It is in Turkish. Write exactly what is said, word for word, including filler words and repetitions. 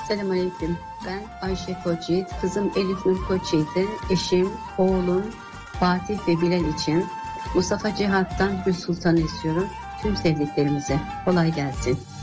Selamünaleyküm. Ben Ayşe Koçyiğit, kızım Elif Nur Koçyiğit'e, eşim, oğlum Fatih ve Bilal için Mustafa Cihat'tan Gül Sultan'ı istiyorum. Tüm sevdiklerimize kolay gelsin.